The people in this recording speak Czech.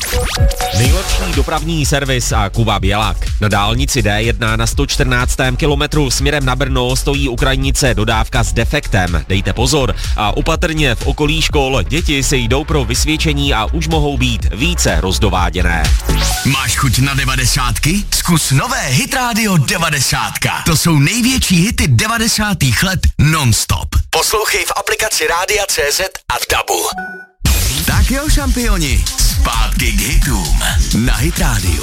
Nejlepší dopravní servis a Kuba Bělak. Na dálnici D1 na 114. kilometru směrem na Brno stojí u krajnice dodávka s defektem. Dejte pozor a opatrně v okolí škol děti se jdou pro vysvědčení a už mohou být více rozdováděné. Máš chuť na 90? Zkus nové Hit Radio 90. To jsou největší hity 90. let non-stop. Poslouchej v aplikaci Rádia CZ a v DABu. Tak jo, šampioni, zpátky k hitům na Hit Radio.